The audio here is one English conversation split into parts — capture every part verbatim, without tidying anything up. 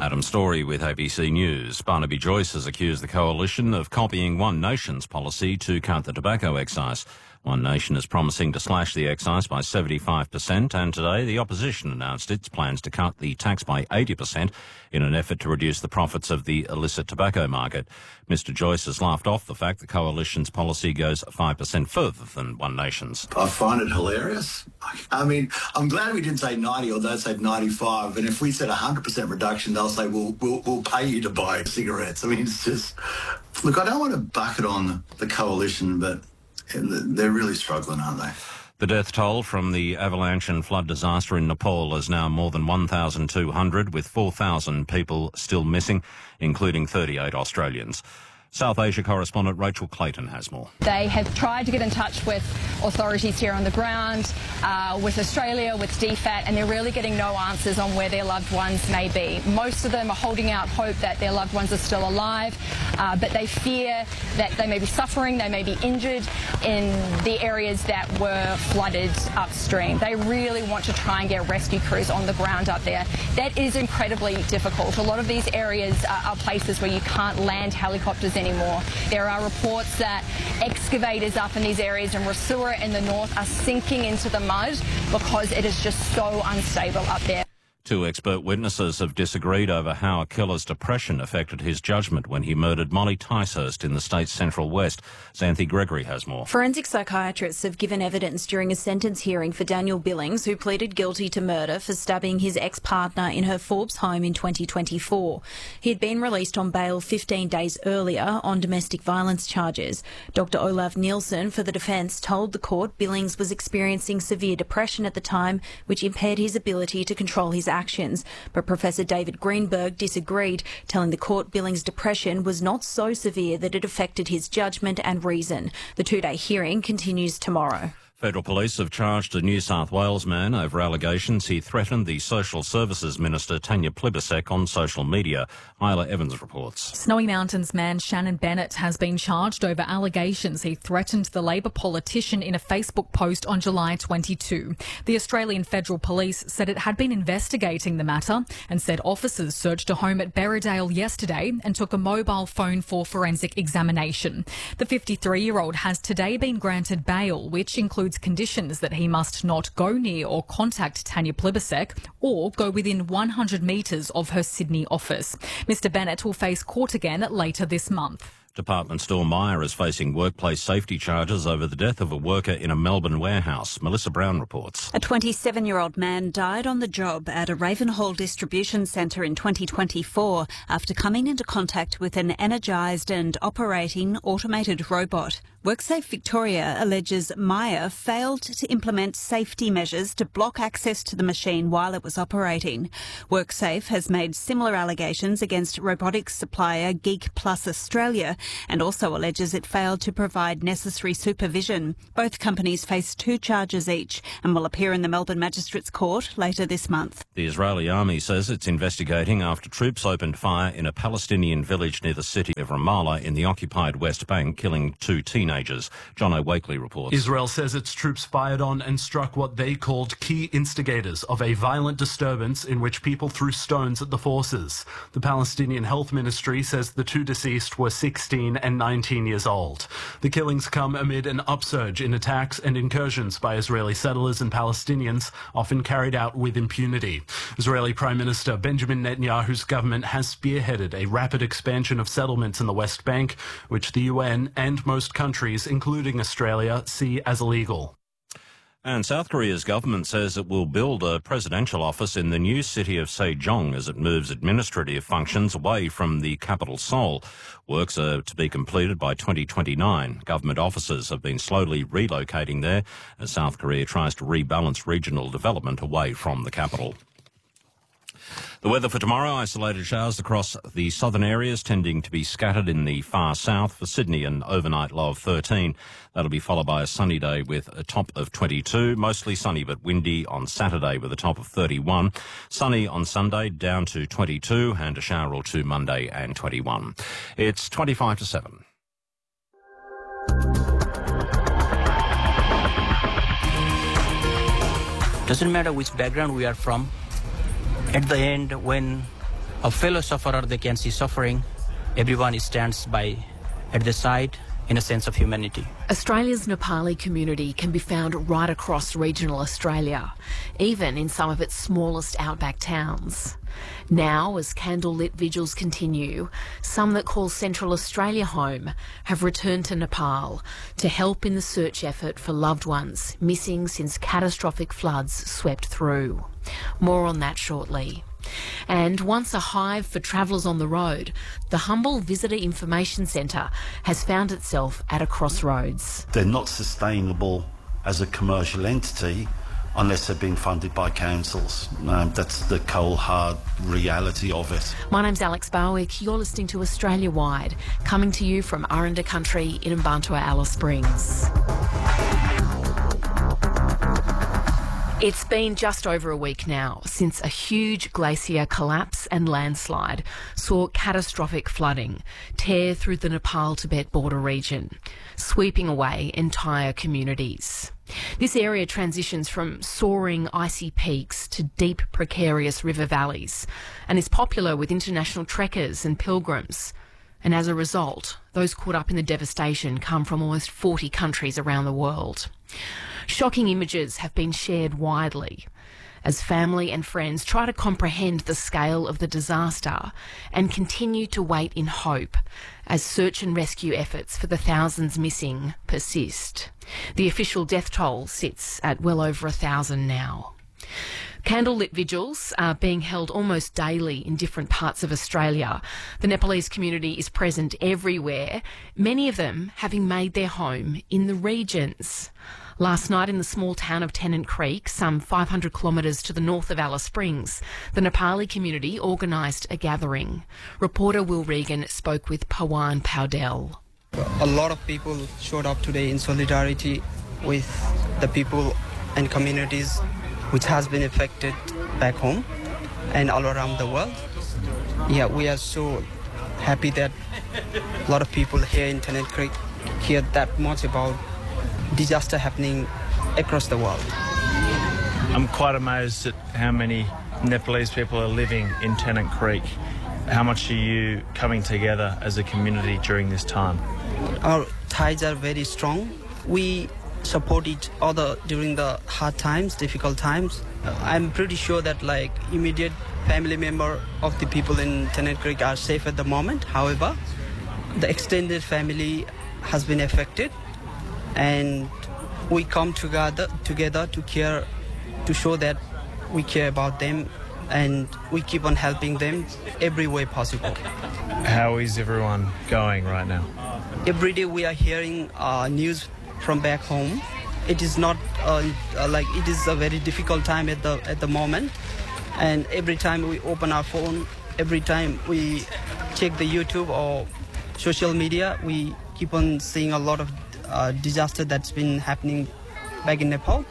Adam Story with A B C News. Barnaby Joyce has accused the coalition of copying One Nation's policy to cut the tobacco excise. One Nation is promising to slash the excise by seventy-five percent, and today the opposition announced its plans to cut the tax by eighty percent in an effort to reduce the profits of the illicit tobacco market. Mister Joyce has laughed off the fact the coalition's policy goes five percent further than One Nation's. I find it hilarious. I mean, I'm glad we didn't say ninety, or they said ninety-five, and if we said one hundred percent reduction, they'll say, we'll, we'll, we'll pay you to buy cigarettes. I mean, it's just... Look, I don't want to bucket on the coalition, but they're really struggling, aren't they? The death toll from the avalanche and flood disaster in Nepal is now more than one thousand two hundred, with four thousand people still missing, including thirty-eight Australians. South Asia correspondent Rachel Clayton has more. They have tried to get in touch with authorities here on the ground, uh, with Australia, with D FAT, and they're really getting no answers on where their loved ones may be. Most of them are holding out hope that their loved ones are still alive, uh, but they fear that they may be suffering, they may be injured in the areas that were flooded upstream. They really want to try and get rescue crews on the ground up there. That is incredibly difficult. A lot of these areas are, are places where you can't land helicopters in anymore. There are reports that excavators up in these areas in Rasura in the north are sinking into the mud because it is just so unstable up there. Two expert witnesses have disagreed over how a killer's depression affected his judgment when he murdered Molly Ticehurst in the state's central west. Xanthi Gregory has more. Forensic psychiatrists have given evidence during a sentence hearing for Daniel Billings, who pleaded guilty to murder for stabbing his ex-partner in her Forbes home in twenty twenty-four. He had been released on bail fifteen days earlier on domestic violence charges. Doctor Olav Nielsen for the defence told the court Billings was experiencing severe depression at the time, which impaired his ability to control his actions, but Professor David Greenberg disagreed, telling the court Billings' depression was not so severe that it affected his judgment and reason. The two-day hearing continues tomorrow. Federal Police have charged a New South Wales man over allegations he threatened the Social Services Minister Tanya Plibersek on social media. Isla Evans reports. Snowy Mountains man Shannon Bennett has been charged over allegations he threatened the Labor politician in a Facebook post on July twenty-second. The Australian Federal Police said it had been investigating the matter and said officers searched a home at Berriedale yesterday and took a mobile phone for forensic examination. The fifty-three-year-old has today been granted bail, which includes conditions that he must not go near or contact Tanya Plibersek or go within one hundred metres of her Sydney office. Mister Bennett will face court again later this month. Department store Myer is facing workplace safety charges over the death of a worker in a Melbourne warehouse. Melissa Brown reports. A twenty-seven-year-old man died on the job at a Ravenhall distribution centre in twenty twenty-four after coming into contact with an energised and operating automated robot. WorkSafe Victoria alleges Myer failed to implement safety measures to block access to the machine while it was operating. WorkSafe has made similar allegations against robotics supplier Geek Plus Australia and also alleges it failed to provide necessary supervision. Both companies face two charges each and will appear in the Melbourne Magistrates Court later this month. The Israeli army says it's investigating after troops opened fire in a Palestinian village near the city of Ramallah in the occupied West Bank, killing two teenagers. John O'Wakely reports. Israel says its troops fired on and struck what they called key instigators of a violent disturbance in which people threw stones at the forces. The Palestinian Health Ministry says the two deceased were sixteen and nineteen years old. The killings come amid an upsurge in attacks and incursions by Israeli settlers and Palestinians, often carried out with impunity. Israeli Prime Minister Benjamin Netanyahu's government has spearheaded a rapid expansion of settlements in the West Bank, which the U N and most countries, including Australia, see as illegal. And South Korea's government says it will build a presidential office in the new city of Sejong as it moves administrative functions away from the capital Seoul. Works are to be completed by twenty twenty-nine. Government offices have been slowly relocating there as South Korea tries to rebalance regional development away from the capital. The weather for tomorrow, isolated showers across the southern areas, tending to be scattered in the far south. For Sydney, an overnight low of thirteen. That'll be followed by a sunny day with a top of twenty-two. Mostly sunny but windy on Saturday with a top of thirty-one. Sunny on Sunday down to twenty-two, and a shower or two Monday and twenty-one. It's twenty-five to seven. Doesn't matter which background we are from. At the end, when a fellow sufferer, they can see suffering. Everyone stands by at the side in a sense of humanity. Australia's Nepali community can be found right across regional Australia, even in some of its smallest outback towns. Now, as candlelit vigils continue, some that call Central Australia home have returned to Nepal to help in the search effort for loved ones missing since catastrophic floods swept through. More on that shortly. And once a hive for travellers on the road, the humble Visitor Information Centre has found itself at a crossroads. They're not sustainable as a commercial entity unless they're being funded by councils. Um, that's the cold, hard reality of it. My name's Alex Barwick. You're listening to Australia Wide, coming to you from Aranda Country in Mbantua, Alice Springs. It's been just over a week now since a huge glacier collapse and landslide saw catastrophic flooding tear through the Nepal-Tibet border region, sweeping away entire communities. This area transitions from soaring icy peaks to deep, precarious river valleys and is popular with international trekkers and pilgrims. And as a result, those caught up in the devastation come from almost forty countries around the world. Shocking images have been shared widely as family and friends try to comprehend the scale of the disaster and continue to wait in hope as search and rescue efforts for the thousands missing persist. The official death toll sits at well over a thousand now. Candlelit vigils are being held almost daily in different parts of Australia. The Nepalese community is present everywhere, many of them having made their home in the regions. Last night in the small town of Tennant Creek, some five hundred kilometres to the north of Alice Springs, the Nepali community organised a gathering. Reporter Will Regan spoke with Pawan Powdell. A lot of people showed up today in solidarity with the people and communities which has been affected back home and all around the world. Yeah, we are so happy that a lot of people here in Tennant Creek hear that much about disaster happening across the world. I'm quite amazed at how many Nepalese people are living in Tennant Creek. How much are you coming together as a community during this time? Our ties are very strong. We support each other during the hard times, difficult times. I'm pretty sure that like immediate family member of the people in Tennant Creek are safe at the moment. However, the extended family has been affected, and we come together together to care, to show that we care about them, and we keep on helping them every way possible. How is everyone going right now? Every day we are hearing uh, news from back home. It is not uh, like it is a very difficult time at the at the moment, and every time we open our phone, every time we check the YouTube or social media, we keep on seeing a lot of uh, disaster that's been happening back in Nepal.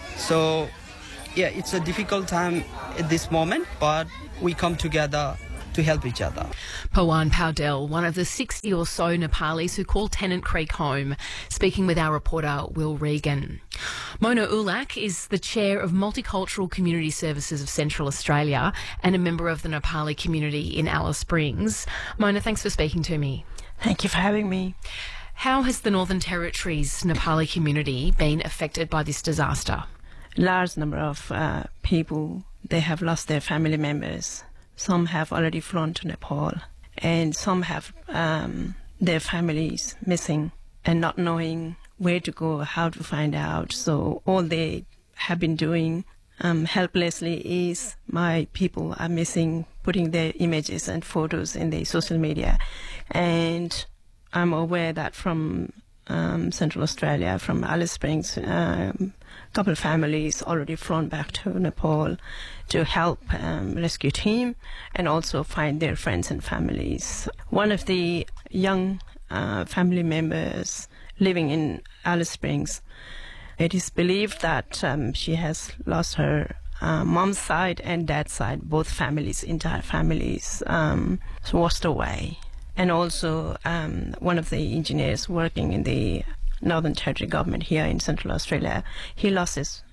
So yeah, it's a difficult time at this moment, but we come together to help each other. Pawan Powdell, one of the sixty or so Nepalis who call Tennant Creek home, speaking with our reporter Will Regan. Mona Ulak is the chair of Multicultural Community Services of Central Australia and a member of the Nepali community in Alice Springs. Mona, thanks for speaking to me. Thank you for having me. How has the Northern Territory's Nepali community been affected by this disaster? Large number of uh, people, they have lost their family members. Some have already flown to Nepal, and some have um, their families missing and not knowing where to go, how to find out. So all they have been doing um, helplessly is my people are missing, putting their images and photos in the social media. And I'm aware that from um, Central Australia, from Alice Springs, um, a couple of families already flown back to Nepal to help um, rescue team and also find their friends and families. One of the young uh, family members living in Alice Springs, it is believed that um, she has lost her uh, mom's side and dad's side, both families, entire families, um, washed away. And also um, one of the engineers working in the Northern Territory government here in Central Australia, he lost his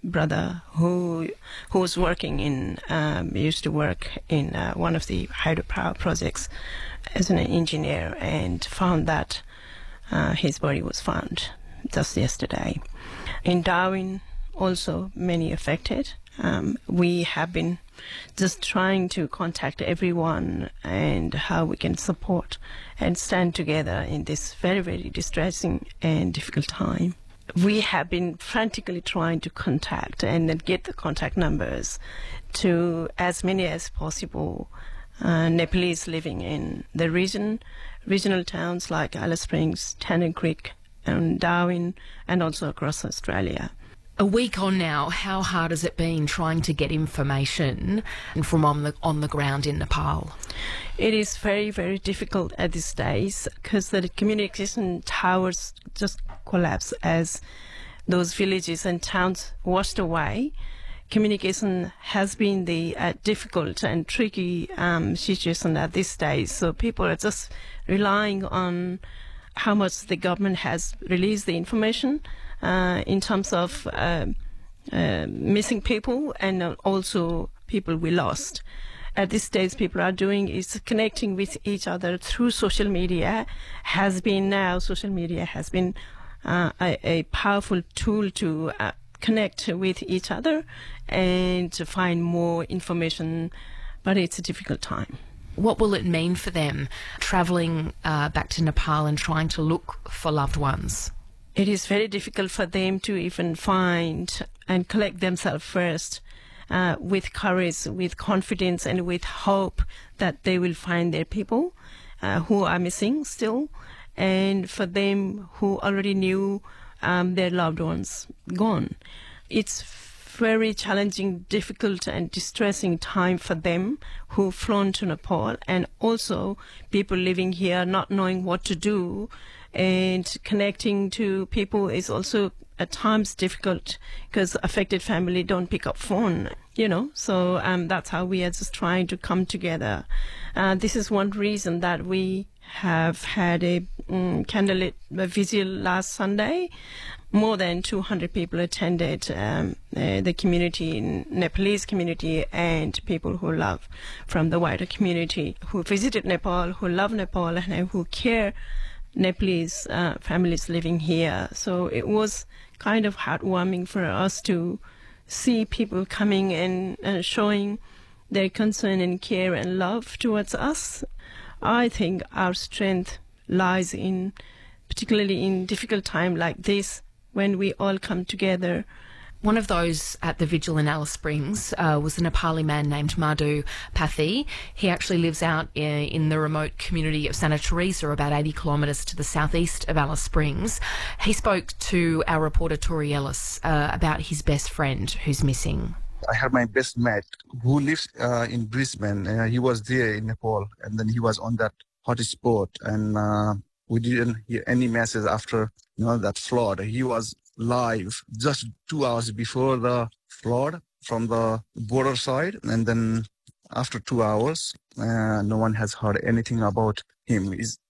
brother who who was working in, um, used to work in uh, one of the hydropower projects as an engineer, and found that uh, his body was found just yesterday. In Darwin, also many affected. Um, we have been just trying to contact everyone and how we can support and stand together in this very, very distressing and difficult time. We have been frantically trying to contact and then get the contact numbers to as many as possible uh, Nepalese living in the region, regional towns like Alice Springs, Tennant Creek, and Darwin, and also across Australia. A week on now, how hard has it been trying to get information from on the on the ground in Nepal? It is very, very difficult at these days because the communication towers just collapsed as those villages and towns washed away. Communication has been the uh, difficult and tricky um, situation at this stage. So people are just relying on how much the government has released the information uh, in terms of uh, uh, missing people and also people we lost. At this stage, people are doing is connecting with each other through social media. Has been now social media has been uh, a, a powerful tool to uh, connect with each other and to find more information, but it's a difficult time. What will it mean for them travelling uh, back to Nepal and trying to look for loved ones? It is very difficult for them to even find and collect themselves first uh, with courage, with confidence, and with hope that they will find their people uh, who are missing still, and for them who already knew um, their loved ones gone. It's very challenging, difficult and distressing time for them who've flown to Nepal, and also people living here not knowing what to do, and connecting to people is also at times difficult because affected family don't pick up phone, you know, so um, that's how we are just trying to come together. Uh, this is one reason that we have had a um, candlelit vigil last Sunday. More than two hundred people attended, um, uh, the community, Nepalese community, and people who love from the wider community, who visited Nepal, who love Nepal, and who care Nepalese uh, families living here. So it was kind of heartwarming for us to see people coming and uh, showing their concern and care and love towards us. I think our strength lies in, particularly in difficult time like this, when we all come together. One of those at the vigil in Alice Springs uh, was a Nepali man named Madhu Pathi. He actually lives out in, in the remote community of Santa Teresa, about eighty kilometres to the southeast of Alice Springs. He spoke to our reporter Tori Ellis uh, about his best friend who's missing. I had my best mate who lives uh, in Brisbane. Uh, he was there in Nepal, and then he was on that hotspot, and uh, we didn't hear any message after you know that flood. He was live just two hours before the flood from the border side, and then after two hours, uh, no one has heard anything about him. He's